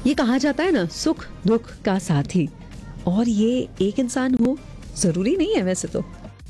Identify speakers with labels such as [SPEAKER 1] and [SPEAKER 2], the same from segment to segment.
[SPEAKER 1] ये कहा जाता है ना, सुख दुख का साथी, और ये एक इंसान हो जरूरी नहीं है वैसे तो।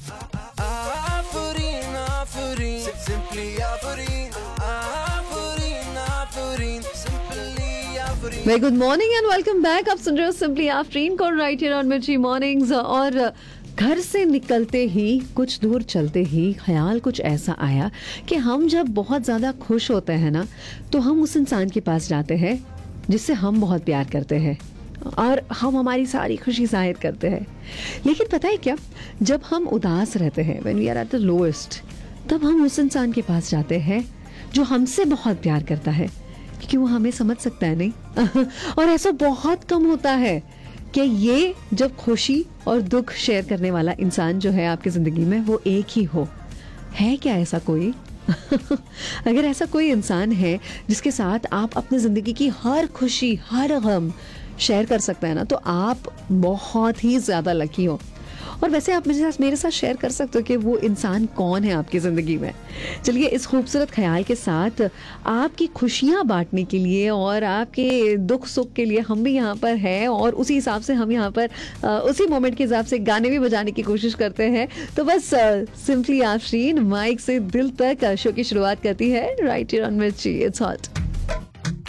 [SPEAKER 1] Very good morning and welcome back. आप सुन रहे हो सिंपली आफरीन को राइट हियर ऑन मिर्ची मॉर्निंग्स। और घर से निकलते ही, कुछ दूर चलते ही ख्याल कुछ ऐसा आया कि हम जब बहुत ज़्यादा खुश होते हैं ना, तो हम उस इंसान के पास जाते हैं जिससे हम बहुत प्यार करते हैं और हम हमारी सारी खुशी जाहिर करते हैं। लेकिन पता है क्या, जब हम उदास रहते हैं, when we are at the lowest, तब हम उस इंसान के पास जाते हैं जो हमसे बहुत प्यार करता है, क्योंकि वो हमें समझ सकता है नहीं। और ऐसा बहुत कम होता है कि ये जब खुशी और दुख शेयर करने वाला इंसान जो है आपकी जिंदगी में, वो एक ही हो। है क्या ऐसा कोई? अगर ऐसा कोई इंसान है जिसके साथ आप अपनी जिंदगी की हर खुशी हर गम शेयर कर सकते हैं ना, तो आप बहुत ही ज्यादा लकी हो। और वैसे आप मेरे साथ शेयर कर सकते हो कि वो इंसान कौन है आपकी ज़िंदगी में। चलिए, इस खूबसूरत ख्याल के साथ आपकी खुशियाँ बांटने के लिए और आपके दुख सुख के लिए हम भी यहाँ पर हैं, और उसी हिसाब से हम यहाँ पर उसी मोमेंट के हिसाब से गाने भी बजाने की कोशिश करते हैं। तो बस सिंपली आफरीन माइक से दिल तक शो की शुरुआत करती है राइट हियर ऑन मिर्ची। It's hot.